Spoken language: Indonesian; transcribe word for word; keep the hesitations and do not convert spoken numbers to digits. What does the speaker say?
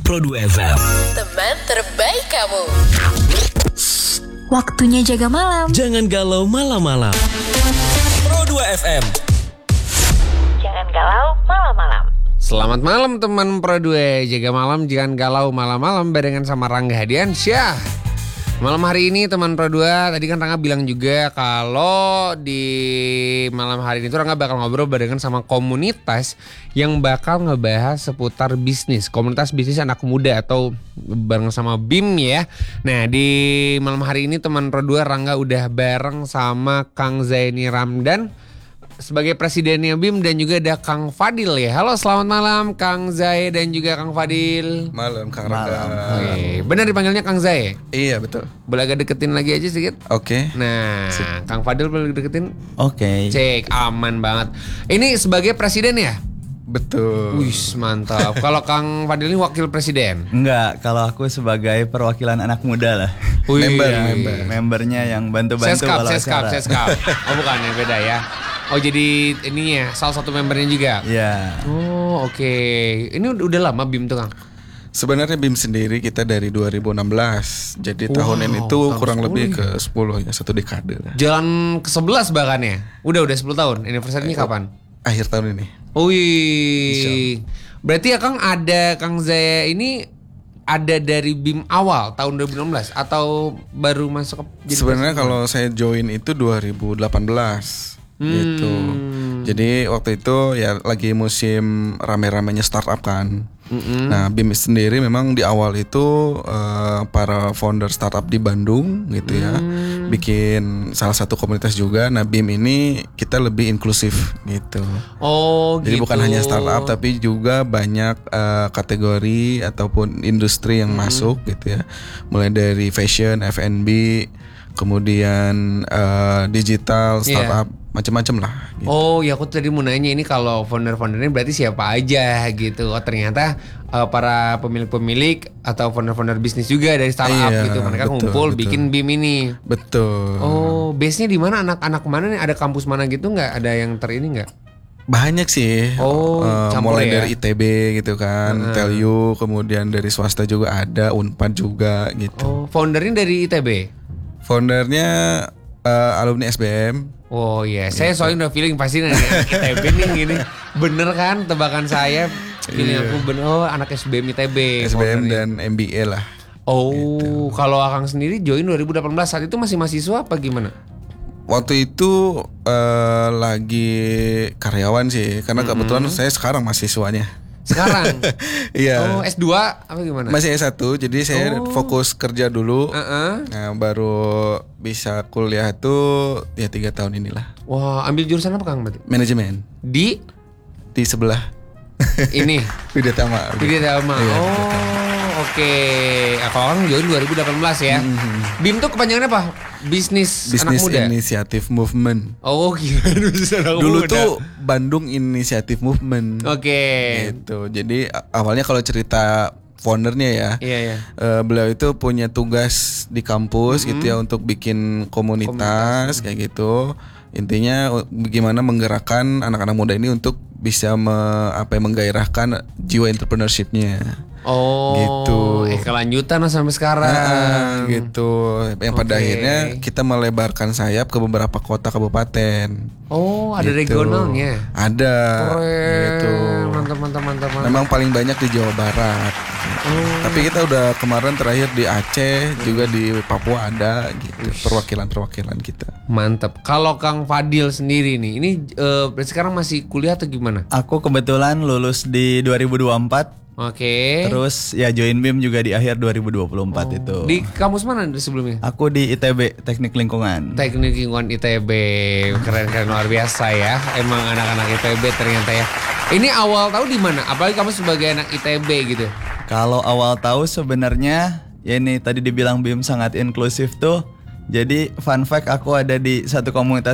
Pro dua F M. Teman terbaik kamu. Waktunya jaga malam. Jangan galau malam-malam. Pro dua F M. Jangan galau malam-malam. Selamat malam teman Pro dua, jaga malam jangan galau malam-malam barengan sama Rangga Hadiansyah. Malam hari ini teman Pro dua, tadi kan Rangga bilang juga kalau di malam hari ini tuh Rangga bakal ngobrol barengan sama komunitas yang bakal ngebahas seputar bisnis, komunitas bisnis anak muda atau bareng sama B I M ya. Nah di malam hari ini teman Pro dua, Rangga udah bareng sama Kang Zaini Ramdan sebagai presidennya B I M dan juga ada Kang Fadil ya. Halo selamat malam Kang Zai dan juga Kang Fadil. Malam Kang Rangga. Oke, benar dipanggilnya Kang Zai? Iya betul. Boleh agak deketin lagi aja sedikit. Oke. Nah, Sip. Kang Fadil boleh deketin. Oke. Cek aman banget. Ini sebagai presiden ya? Betul. Wih mantap. Kalau Kang Fadil ini wakil presiden? Enggak, kalau aku sebagai perwakilan anak muda lah. Wih, member, iya, member. iya. Membernya yang bantu-bantu Seskap, kalau seskap, acara. seskap. Oh bukan yang beda ya. Oh jadi ini ya salah satu membernya juga. Iya. Oh oke. Okay. Ini udah, udah lama B I M tuh Kang? Sebenarnya B I M sendiri kita dari dua ribu enam belas. Jadi Wow, tahun ini tuh tahun kurang sepuluh lebih ya. ke sepuluh ya, satu dekade lah. Jalan ke sebelas bahkan ya. Udah udah sepuluh tahun. Anniversary-nya kapan? Akhir tahun ini. Wih. Berarti ya Kang ada Kang Zaya ini ada dari B I M awal tahun dua ribu enam belas atau baru masuk ke jadi Sebenarnya presiden? kalau saya join itu dua ribu delapan belas gitu. Hmm. Jadi waktu itu ya lagi musim rame-ramenya startup kan. Mm-mm. Nah B I M sendiri memang di awal itu uh, para founder startup di Bandung gitu ya, Hmm. bikin salah satu komunitas juga. Nah B I M ini kita lebih inklusif gitu. Oh Jadi gitu. bukan hanya startup tapi juga banyak uh, kategori ataupun industri yang Hmm. masuk gitu ya. Mulai dari fashion, F and B, kemudian uh, digital, startup, macam-macam lah. Gitu. Oh ya aku tadi mau nanya ini kalau founder-foundernya berarti siapa aja gitu. Oh ternyata uh, para pemilik-pemilik atau founder-founder bisnis juga dari startup Iya, gitu. Mereka betul, ngumpul betul. bikin B I M ini. Betul. Oh base-nya di mana, anak-anak mana nih? Ada kampus mana gitu nggak? Ada yang ter ini nggak? Banyak sih. Oh, Uh, campur mulai ya? dari I T B gitu kan, Heeh. Telyu, kemudian dari swasta juga ada, Unpad juga gitu. Oh foundernya dari I T B? Foundernya uh, alumni S B M. Oh iya, saya soalnya udah feeling pasti nih anak I T B nih gini. Bener kan tebakan saya? Feeling Iya. aku bener, oh anak S B M I T B. S B M foundernya. dan M B A lah. Oh, kalau Akang sendiri join dua ribu delapan belas saat itu masih mahasiswa apa gimana? Waktu itu uh, lagi karyawan sih, karena kebetulan saya sekarang mahasiswanya. Sekarang? Iya. Oh, S dua apa gimana? Masih S satu, jadi saya Oh. fokus kerja dulu. Heeh. Nah, baru bisa kuliah tuh ya tiga tahun inilah. Wah, ambil jurusan apa Kang berarti? Manajemen Di di sebelah ini. Widya Tama. Widya Tama. Iya, Oh, oke. Nah, kalau Kang join dua ribu delapan belas ya. B I M tuh kepanjangannya apa? Bisnis, anak Business muda. Initiative Movement. Oh, gimana bisnis anak Dulu muda? tuh Bandung Initiative Movement. Oke. Gitu. Jadi a- awalnya kalau cerita foundernya ya, Iya, iya. eh, beliau itu punya tugas di kampus gitu ya untuk bikin komunitas, kayak gitu. Intinya u- gimana menggerakkan anak-anak muda ini untuk bisa me- apa ya, menggairahkan jiwa entrepreneurship-nya. Oh, Gitu. Eh kelanjutan lah sampai sekarang. Ah, gitu. Yang pada Oke. akhirnya kita melebarkan sayap ke beberapa kota kabupaten. Oh, ada Gitu. regionalnya. Ada. Keren. Gitu. Mantap, mantap, mantap, mantap. Memang paling banyak di Jawa Barat. Oh. Tapi kita udah kemarin terakhir di Aceh, juga di Papua ada gitu. Perwakilan-perwakilan kita. Mantap. Kalau Kang Fadil sendiri nih, ini eh, berarti sekarang masih kuliah atau gimana? Aku kebetulan lulus di dua ribu dua puluh empat. Oke. Terus ya join B I M juga di akhir dua ribu dua puluh empat itu. Di kampus mana di sebelumnya? Aku di I T B, Teknik Lingkungan. Teknik Lingkungan I T B. Keren-keren luar biasa ya. Emang anak-anak I T B ternyata ya. Ini awal tahu di mana? Apalagi kamu sebagai anak I T B gitu. Kalau awal tahu sebenarnya ya ini tadi dibilang B I M sangat inklusif tuh. Jadi fun fact aku ada di satu komunitas